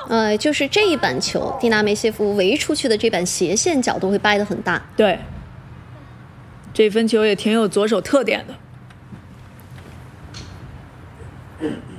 就是这一板球，蒂娜梅谢夫围出去的这板斜线角度会掰得很大。 对，这分球也挺有左手特点的。